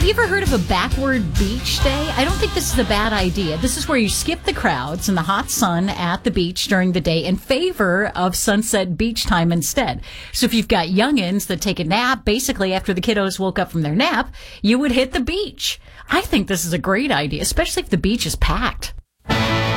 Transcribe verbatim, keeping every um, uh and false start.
Have you ever heard of a backward beach day? I don't think this is a bad idea. This is where you skip the crowds and the hot sun at the beach during the day in favor of sunset beach time instead. So if you've got youngins that take a nap, basically after the kiddos woke up from their nap, you would hit the beach. I think this is a great idea, especially if the beach is packed.